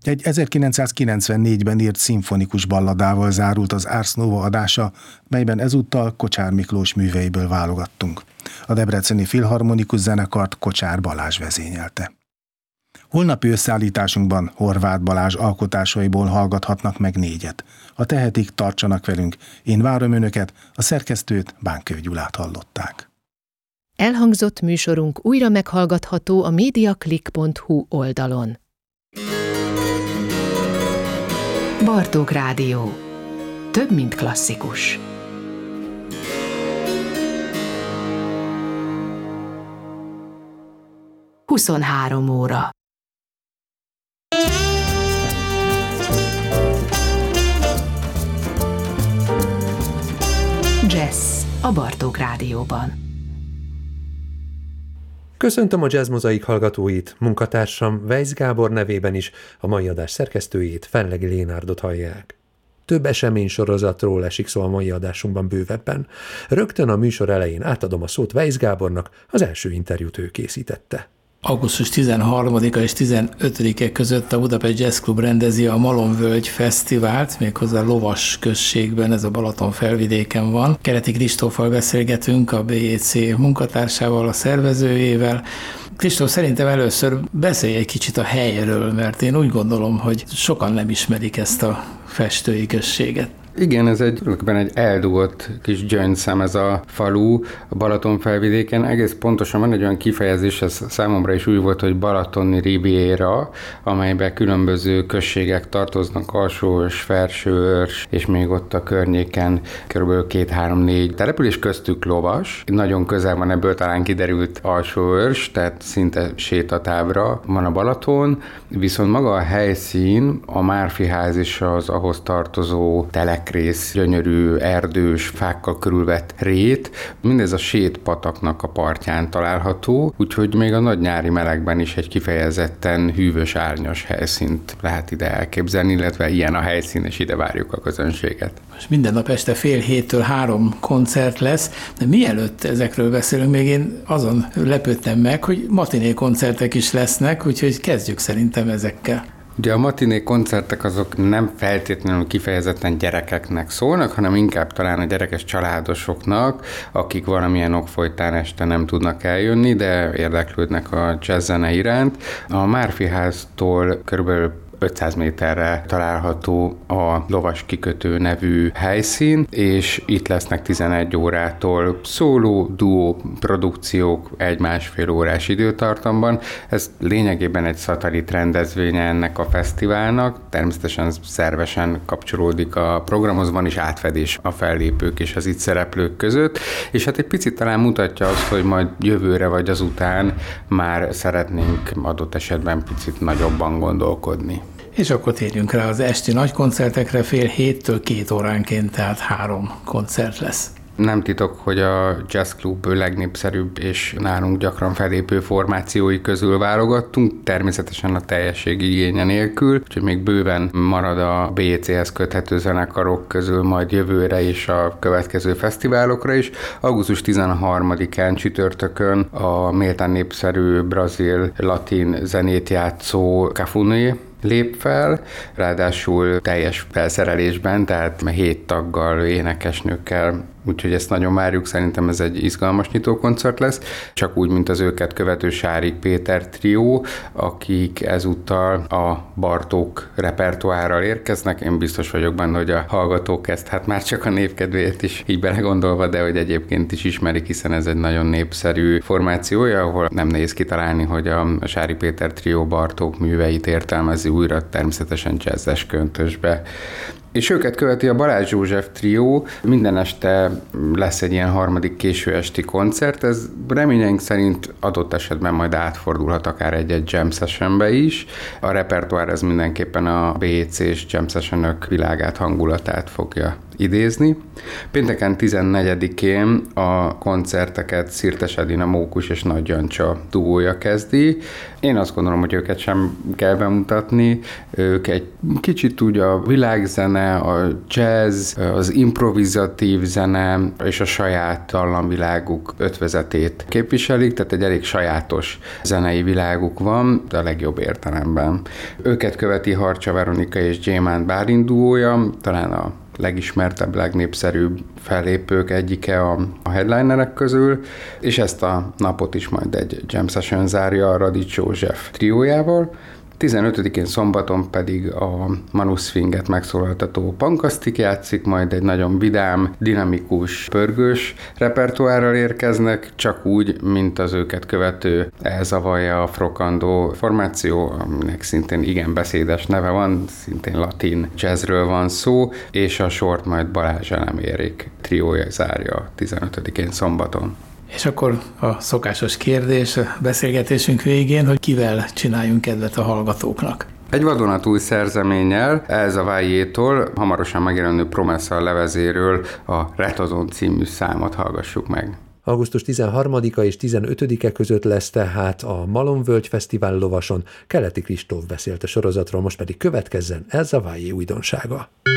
Egy 1994-ben írt szimfonikus balladával zárult az Ars Nova adása, melyben ezúttal Kocsár Miklós műveiből válogattunk. A Debreceni Filharmonikus Zenekart Kocsár Balázs vezényelte. Holnapi összeállításunkban Horváth Balázs alkotásaiból hallgathatnak meg 4-et. Ha tehetik, tartsanak velünk. Én várom önöket, a szerkesztőt, Bánköv Gyulát hallották. Elhangzott műsorunk újra meghallgatható a mediaclick.hu oldalon. Bartók Rádió. Több, mint klasszikus. Huszonhárom óra. Jazz a Bartók Rádióban. Köszöntöm a Jazz Mozaik hallgatóit, munkatársam Weisz Gábor nevében is a mai adás szerkesztőjét, Fenlegi Lénárdot hallják. Több eseménysorozatról esik szó a mai adásunkban bővebben. Rögtön a műsor elején átadom a szót Weisz Gábornak, az első interjút ő készítette. Augusztus 13-a és 15-e között a Budapest Jazz Club rendezi a Malomvölgy Fesztivált, méghozzá Lovas községben, ez a Balaton felvidéken van. Kereti Kristóffal beszélgetünk, a BJC munkatársával, a szervezőjével. Kristóf, szerintem először beszélj egy kicsit a helyről, mert én úgy gondolom, hogy sokan nem ismerik ezt a festői községet. Igen, ez egy eldugott kis gyöngyszem ez a falu a Balaton felvidéken. Egész pontosan van egy olyan kifejezés, ez számomra is új volt, hogy Balatoni Riviera, amelyben különböző községek tartoznak, Alsóörs, Felsőörs, és még ott a környéken kb. 2-3-4 település, köztük Lovas. Nagyon közel van, ebből talán kiderült Alsóörs, tehát szinte sétatávra van a Balaton, viszont maga a helyszín, a Márfiház és az ahhoz tartozó telekrész, gyönyörű, erdős, fákkal körülvett rét, mindez a sétpataknak a partján található, úgyhogy még a nagy nyári melegben is egy kifejezetten hűvös, árnyas helyszínt lehet ide elképzelni, illetve ilyen a helyszín, és ide várjuk a közönséget. Most minden nap este 2:30-től 3 koncert lesz, de mielőtt ezekről beszélünk, még én azon lepődtem meg, hogy matiné koncertek is lesznek, úgyhogy kezdjük szerintem ezekkel. Ugye a matiné koncertek azok nem feltétlenül kifejezetten gyerekeknek szólnak, hanem inkább talán a gyerekes családosoknak, akik valamilyen ok folytán este nem tudnak eljönni, de érdeklődnek a jazzzene iránt. A Márfiháztól körülbelül 500 méterre található a Lovas kikötő nevű helyszín, és itt lesznek 11 órától szóló, duó produkciók 1-1,5 órás időtartamban. Ez lényegében egy szatellit rendezvénye ennek a fesztiválnak, természetesen szervesen kapcsolódik a programhoz, van is átfedés a fellépők és az itt szereplők között, és hát egy picit talán mutatja azt, hogy majd jövőre vagy azután már szeretnénk adott esetben picit nagyobban gondolkodni. És akkor térjünk rá az esti nagy koncertekre, 6:30-től 2 óránként, tehát 3 koncert lesz. Nem titok, hogy a Jazz Club legnépszerűbb és nálunk gyakran felépő formációi közül válogattunk, természetesen a teljesség igénye nélkül, úgyhogy még bőven marad a BJC-hez köthető zenekarok közül majd jövőre és a következő fesztiválokra is. Augusztus 13-án csütörtökön a méltán népszerű brazil-latin zenét játszó Cafuné lép fel, ráadásul teljes felszerelésben, tehát 7 taggal, énekesnőkkel, úgyhogy ezt nagyon várjuk, szerintem ez egy izgalmas nyitókoncert lesz, csak úgy, mint az őket követő Sárik Péter trió, akik ezúttal a Bartók repertoárral érkeznek. Én biztos vagyok benne, hogy a hallgatók ezt hát már csak a névkedvéért is így belegondolva, de hogy egyébként is ismerik, hiszen ez egy nagyon népszerű formációja, ahol nem nehéz kitalálni, hogy a Sárik Péter trió Bartók műveit értelmezi újra, természetesen jazzes köntösbe. És őket követi a Balázs József trió, minden este lesz egy ilyen harmadik késő esti koncert, ez reményeink szerint adott esetben majd átfordulhat akár egy jam sessionbe is. A repertoár ez mindenképpen a BJC és jam sessionök világát, hangulatát fogja idézni. Pénteken 14-én a koncerteket Szirtes Edina, Mókus és Nagy Jancsa dugója kezdi. Én azt gondolom, hogy őket sem kell bemutatni. Ők egy kicsit úgy a világzene, a jazz, az improvizatív zene és a saját dallamviláguk ötvözetét képviselik, tehát egy elég sajátos zenei világuk van, de a legjobb értelemben. Őket követi Harcsa Veronika és Gyémánt Bálint duója, talán a legismertebb, legnépszerűbb fellépők egyike a headlinerek közül, és ezt a napot is majd egy jam session zárja a Radics József triójával. 15-én szombaton pedig a Manuszfinget megszólaltató Pankasztik játszik, majd egy nagyon vidám, dinamikus, pörgős repertoárral érkeznek, csak úgy, mint az őket követő Elzavalja a Frokandó formáció, aminek szintén igen beszédes neve van, szintén latin jazzről van szó, és a sort majd Balázs Elemérik triója zárja 15-én szombaton. És akkor a szokásos kérdés a beszélgetésünk végén, hogy kivel csináljunk kedvet a hallgatóknak. Egy vadonatúj szerzeménnyel, Elzavályétól hamarosan megjelenő Promessa levezéről a Retozon című számot hallgassuk meg. Augusztus 13-a és 15-e között lesz tehát a Malomvölgy Fesztivál Lovason. Keleti Kristóf beszélt a sorozatról, most pedig következzen Elzavályé újdonsága.